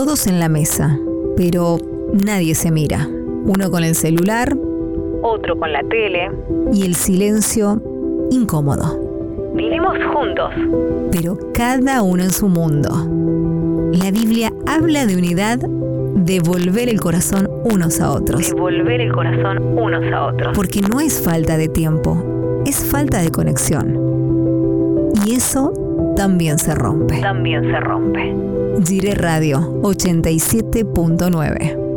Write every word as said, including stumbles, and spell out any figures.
todos en la mesa, pero nadie se mira. Uno con el celular, otro con la tele. Y el silencio incómodo. Vivimos juntos, pero cada uno en su mundo. La Biblia habla de unidad, de volver el corazón unos a otros. De volver el corazón unos a otros. Porque no es falta de tiempo, es falta de conexión. Y eso también se rompe. También se rompe. Gire Radio ochenta y siete punto nueve.